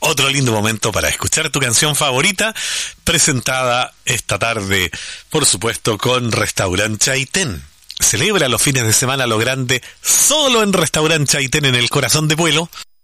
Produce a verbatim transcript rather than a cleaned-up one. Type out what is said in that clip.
otro lindo momento para escuchar tu canción favorita, presentada esta tarde, por supuesto, con Restaurant Chaitén. Celebra los fines de semana lo grande solo en Restaurant Chaitén, en el corazón de Puelo.